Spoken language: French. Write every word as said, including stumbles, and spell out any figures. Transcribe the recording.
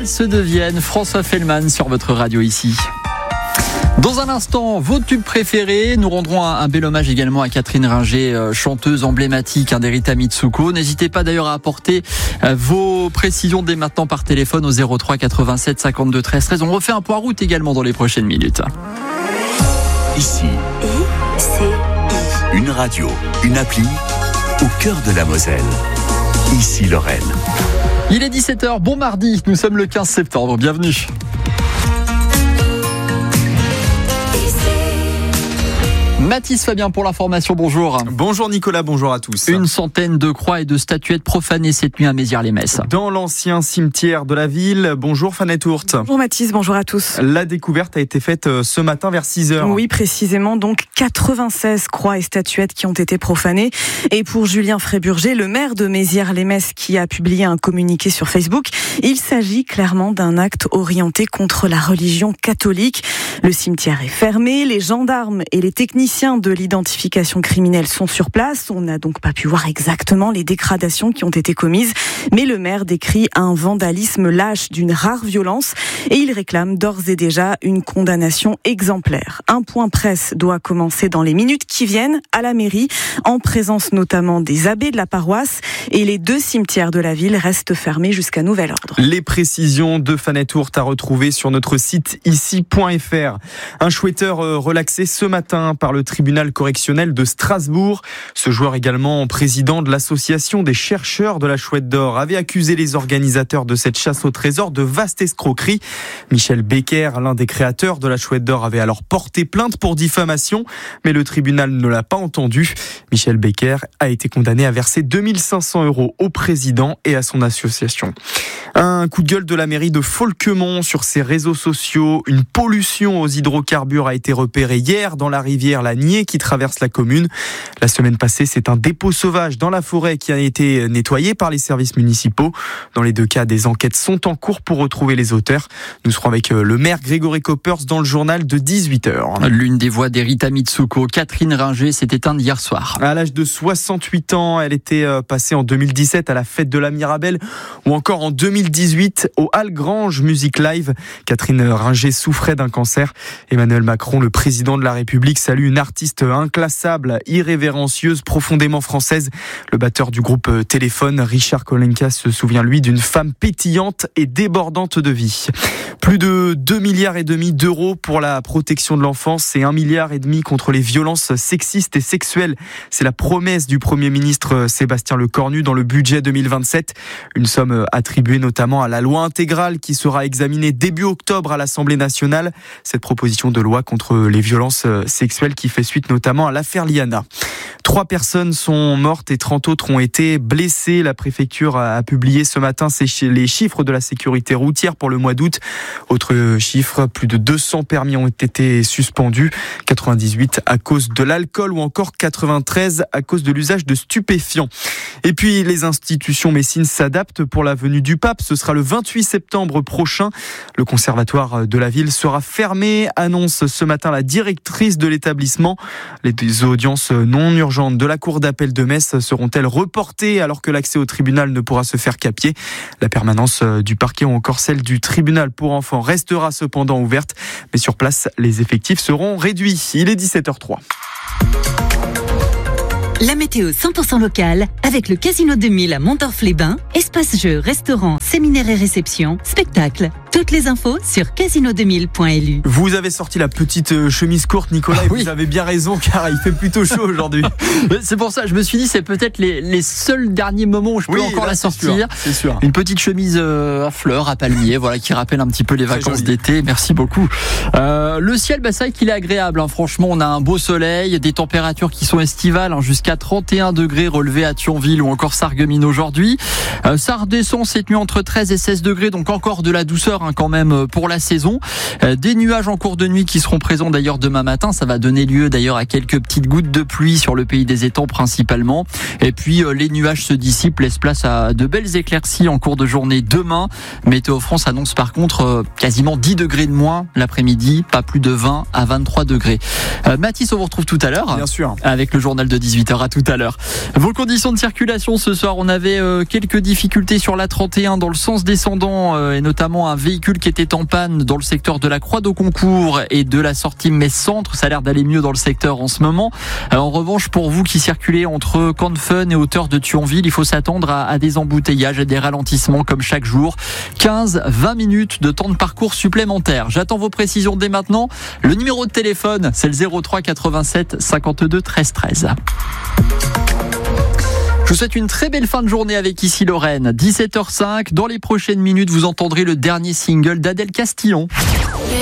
Valse de Vienne, François Fellman sur votre radio ici. Dans un instant, vos tubes préférés. Nous rendrons un, un bel hommage également à Catherine Ringer, euh, chanteuse emblématique hein, d'Erita Mitsuko. N'hésitez pas d'ailleurs à apporter euh, vos précisions dès maintenant par téléphone au zéro trois quatre-vingt-sept cinquante-deux treize treize. On refait un point route également dans les prochaines minutes. Ici, I, C, I. une radio, une appli au cœur de la Moselle. Ici Lorraine. Il est dix-sept heures, bon mardi, nous sommes le quinze septembre, bienvenue. Mathis Fabien pour l'information, bonjour. Bonjour Nicolas, bonjour à tous. Une centaine de croix et de statuettes profanées cette nuit à Mézières-les-Messes. Dans l'ancien cimetière de la ville, bonjour Fanny Tourte. Bonjour Mathis, bonjour à tous. La découverte a été faite ce matin vers six heures. Oui, précisément, donc quatre-vingt-seize croix et statuettes qui ont été profanées. Et pour Julien Fréburger, le maire de Mézières-les-Messes qui a publié un communiqué sur Facebook, il s'agit clairement d'un acte orienté contre la religion catholique. Le cimetière est fermé, les gendarmes et les techniciens de l'identification criminelle sont sur place. On n'a donc pas pu voir exactement les dégradations qui ont été commises, mais le maire décrit un vandalisme lâche d'une rare violence et il réclame d'ores et déjà une condamnation exemplaire. Un point presse doit commencer dans les minutes qui viennent à la mairie, en présence notamment des abbés de la paroisse, et les deux cimetières de la ville restent fermés jusqu'à nouvel ordre. Les précisions de Fanny Tourte à retrouver sur notre site ici point f r. Un chouetteur relaxé ce matin par le tribunal correctionnel de Strasbourg. Ce joueur, également président de l'association des chercheurs de la Chouette d'Or, avait accusé les organisateurs de cette chasse au trésor de vaste escroquerie. Michel Becker, l'un des créateurs de la Chouette d'Or, avait alors porté plainte pour diffamation, mais le tribunal ne l'a pas entendu. Michel Becker a été condamné à verser deux mille cinq cents euros au président et à son association. Un coup de gueule de la mairie de Folquemont sur ses réseaux sociaux. Une pollution aux hydrocarbures a été repérée hier dans la rivière la Nier qui traverse la commune. La semaine passée, c'est un dépôt sauvage dans la forêt qui a été nettoyé par les services municipaux. Dans les deux cas, des enquêtes sont en cours pour retrouver les auteurs. Nous serons avec le maire Grégory Coppers dans le journal de dix-huit heures. L'une des voix d'Erita Mitsuko, Catherine Ringer, s'est éteinte hier soir. À l'âge de soixante-huit ans, elle était passée en deux mille dix-sept à la fête de la Mirabelle ou encore en deux mille dix-huit au Halgrange Music Live. Catherine Ringer souffrait d'un cancer. Emmanuel Macron, le président de la République, salue une artiste inclassable, irrévérencieuse, profondément française. Le batteur du groupe Téléphone, Richard Kolenka, se souvient lui d'une femme pétillante et débordante de vie. Plus de deux milliards et demi d'euros pour la protection de l'enfance et un milliard et demi contre les violences sexistes et sexuelles. C'est la promesse du Premier ministre Sébastien Lecornu dans le budget deux mille vingt-sept. Une somme attribuée notamment à la loi intégrale qui sera examinée début octobre à l'Assemblée nationale. Cette proposition de loi contre les violences sexuelles qui fait suite notamment à l'affaire Liana. Trois personnes sont mortes et trente autres ont été blessées. La préfecture a publié ce matin les chiffres de la sécurité routière pour le mois d'août. Autre chiffre, plus de deux cents permis ont été suspendus, quatre-vingt-dix-huit à cause de l'alcool ou encore quatre-vingt-treize à cause de l'usage de stupéfiants. Et puis les institutions messines s'adaptent pour la venue du pape. Ce sera le vingt-huit septembre prochain. Le conservatoire de la ville sera fermé, annonce ce matin la directrice de l'établissement. Les audiences non urgentes de la cour d'appel de Metz seront-elles reportées alors que l'accès au tribunal ne pourra se faire qu'à pied? La permanence du parquet ou encore celle du tribunal pour enfants restera cependant ouverte, mais sur place, les effectifs seront réduits. Il est dix-sept heures zéro trois. La météo cent pour cent locale avec le Casino deux mille à Mondorf-les-Bains. Espace jeux, restaurants, séminaires et réceptions, spectacles. Toutes les infos sur casino deux mille point l u. Vous avez sorti la petite chemise courte, Nicolas, ah, et oui. Vous avez bien raison car il fait plutôt chaud aujourd'hui. C'est pour ça, je me suis dit, c'est peut-être les, les seuls derniers moments où je peux oui, encore là, la sortir. Sûr, c'est sûr. Une petite chemise à fleurs, à palmiers, voilà, qui rappelle un petit peu les vacances d'été. Merci beaucoup. Euh, le ciel, bah, c'est vrai qu'il est agréable. Hein. Franchement, on a un beau soleil, des températures qui sont estivales, hein, jusqu'à trente et un degrés relevés à Thionville ou encore Sarreguemines aujourd'hui. Euh, ça redescend cette nuit entre treize et seize degrés, donc encore de la douceur. hein, quand même pour la saison. Euh, des nuages en cours de nuit qui seront présents d'ailleurs demain matin. Ça va donner lieu d'ailleurs à quelques petites gouttes de pluie sur le pays des étangs principalement. Et puis euh, les nuages se dissipent, laissent place à de belles éclaircies en cours de journée demain. Météo France annonce par contre euh, quasiment dix degrés de moins l'après-midi, pas plus de vingt à vingt-trois degrés. Euh, Mathis, on vous retrouve tout à l'heure. Bien sûr. Avec le journal de dix-huit heures. À tout à l'heure. Vos conditions de circulation ce soir, on avait euh, quelques difficultés sur la trente et un dans le sens descendant euh, et notamment un véhicule qui était en panne dans le secteur de la Croix d'Auconcourt et de la sortie Metz-Centre. Ça a l'air d'aller mieux dans le secteur en ce moment. Euh, en revanche, pour vous qui circulez entre Camp de Fun et hauteur de Thionville, il faut s'attendre à, à des embouteillages et des ralentissements comme chaque jour. quinze à vingt minutes de temps de parcours supplémentaire. J'attends vos précisions dès maintenant. Le numéro de téléphone, c'est le zéro trois quatre-vingt-sept cinquante-deux treize treize. Je vous souhaite une très belle fin de journée avec Ici Lorraine. dix-sept heures cinq, dans les prochaines minutes, vous entendrez le dernier single d'Adèle Castillon.